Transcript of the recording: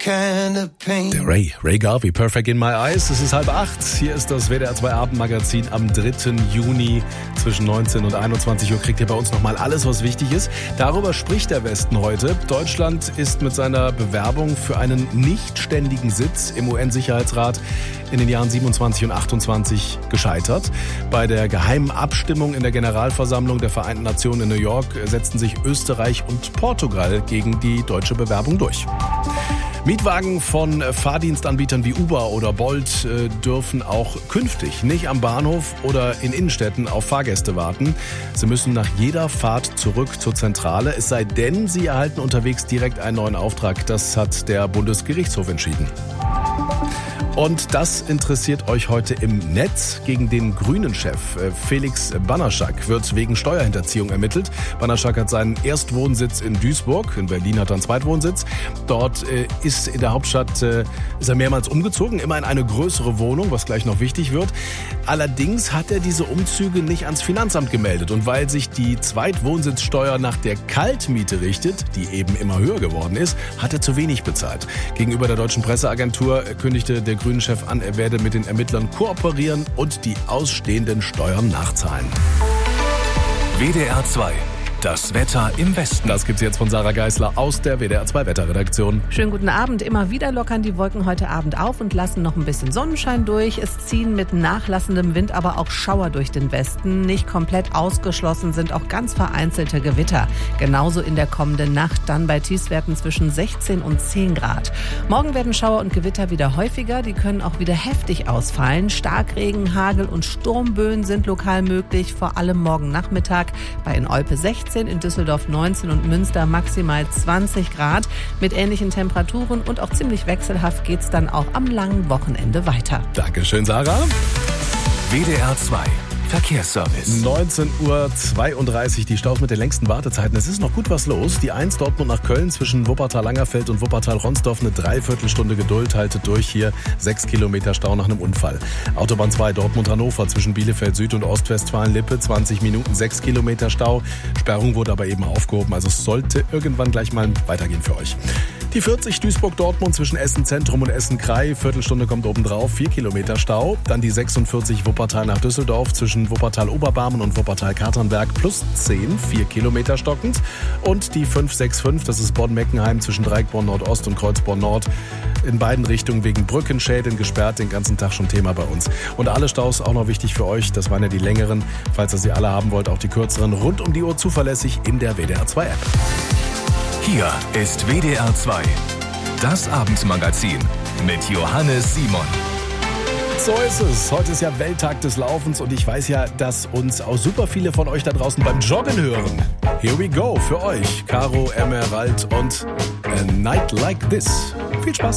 Der Ray Garvey, Perfect in My Eyes. Es ist 7:30. Hier ist das WDR 2 Abendmagazin am 3. Juni. Zwischen 19 und 21 Uhr kriegt ihr bei uns nochmal alles, was wichtig ist. Darüber spricht der Westen heute. Deutschland ist mit seiner Bewerbung für einen nicht ständigen Sitz im UN-Sicherheitsrat in den Jahren 27 und 28 gescheitert. Bei der geheimen Abstimmung in der Generalversammlung der Vereinten Nationen in New York setzten sich Österreich und Portugal gegen die deutsche Bewerbung durch. Mietwagen von Fahrdienstanbietern wie Uber oder Bolt dürfen auch künftig nicht am Bahnhof oder in Innenstädten auf Fahrgäste warten. Sie müssen nach jeder Fahrt zurück zur Zentrale, es sei denn, sie erhalten unterwegs direkt einen neuen Auftrag. Das hat der Bundesgerichtshof entschieden. Und das interessiert euch heute im Netz. Gegen den Grünen-Chef Felix Banaschak wird wegen Steuerhinterziehung ermittelt. Banaschak hat seinen Erstwohnsitz in Duisburg. In Berlin hat er einen Zweitwohnsitz. Dort ist in der Hauptstadt ist er mehrmals umgezogen, immer in eine größere Wohnung, was gleich noch wichtig wird. Allerdings hat er diese Umzüge nicht ans Finanzamt gemeldet. Und weil sich die Zweitwohnsitzsteuer nach der Kaltmiete richtet, die eben immer höher geworden ist, hat er zu wenig bezahlt. Gegenüber der deutschen Presseagentur kündigte der Grünen-Chef an, er werde mit den Ermittlern kooperieren und die ausstehenden Steuern nachzahlen. WDR 2. Das Wetter im Westen. Das gibt's jetzt von Sarah Geisler aus der WDR 2 Wetterredaktion. Schönen guten Abend. Immer wieder lockern die Wolken heute Abend auf und lassen noch ein bisschen Sonnenschein durch. Es ziehen mit nachlassendem Wind aber auch Schauer durch den Westen. Nicht komplett ausgeschlossen sind auch ganz vereinzelte Gewitter. Genauso in der kommenden Nacht, dann bei Tiefstwerten zwischen 16 und 10 Grad. Morgen werden Schauer und Gewitter wieder häufiger. Die können auch wieder heftig ausfallen. Starkregen, Hagel und Sturmböen sind lokal möglich. Vor allem morgen Nachmittag bei in Olpe 16, in Düsseldorf 19 und Münster maximal 20 Grad. Mit ähnlichen Temperaturen und auch ziemlich wechselhaft geht's dann auch am langen Wochenende weiter. Dankeschön, Sarah. WDR 2. Verkehrsservice. 19:32 Uhr, die Staus mit den längsten Wartezeiten. Es ist noch gut was los. Die 1 Dortmund nach Köln zwischen Wuppertal-Langerfeld und Wuppertal-Ronsdorf eine Dreiviertelstunde Geduld. Haltet durch hier. 6 Kilometer Stau nach einem Unfall. Autobahn 2 Dortmund-Hannover zwischen Bielefeld Süd und Ostwestfalen-Lippe. 20 Minuten, 6 Kilometer Stau. Sperrung wurde aber eben aufgehoben. Also es sollte irgendwann gleich mal weitergehen für euch. Die 40 Duisburg-Dortmund zwischen Essen-Zentrum und Essen-Krei. Viertelstunde kommt obendrauf. 4 Kilometer Stau. Dann die 46 Wuppertal nach Düsseldorf zwischen Wuppertal-Oberbarmen und Wuppertal-Katernberg plus 10, 4 Kilometer stockend. Und die 565, das ist Bonn-Meckenheim zwischen Dreieckborn-Nordost und Kreuzborn-Nord. In beiden Richtungen wegen Brückenschäden gesperrt, den ganzen Tag schon Thema bei uns. Und alle Staus auch noch wichtig für euch, das waren ja die längeren. Falls ihr sie alle haben wollt, auch die kürzeren rund um die Uhr zuverlässig in der WDR 2 App. Hier ist WDR 2. Das Abendmagazin mit Johannes Simon. So ist es. Heute ist ja Welttag des Laufens und ich weiß ja, dass uns auch super viele von euch da draußen beim Joggen hören. Here we go für euch. Caro Emerald und A Night Like This. Viel Spaß.